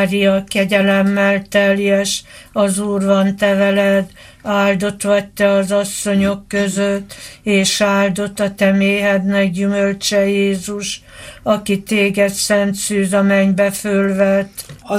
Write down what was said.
Mária, kegyelemmel teljes, az Úr van te veled, áldott vagy te az asszonyok között, és áldott a te méhednek gyümölcse Jézus, aki téged szent szűz a mennybe fölvett.